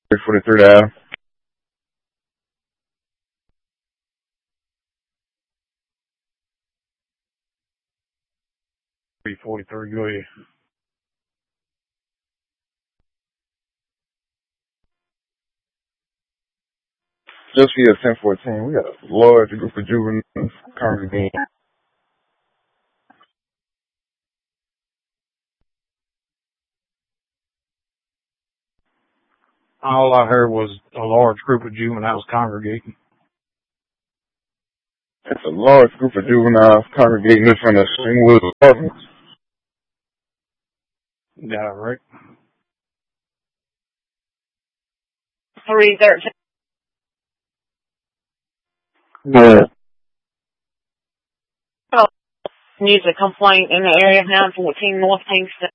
343 Ave. 343, go ahead. Just via 1014, we got a large group of juveniles congregating. All I heard was a large group of juveniles congregating. It's a large group of juveniles congregating in front of Springwood Apartments. Yeah, right. 313. Yeah. Music complaint in the area of 914 North Kingston.